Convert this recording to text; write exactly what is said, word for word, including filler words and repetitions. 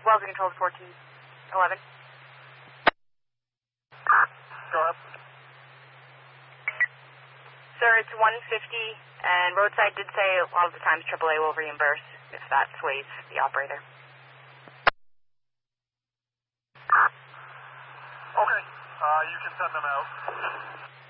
Wells Control fourteen eleven. Go ahead. Sir, it's one fifty, and roadside did say a lot of the times triple A will reimburse if that sways the operator. Okay, uh, you can send them out.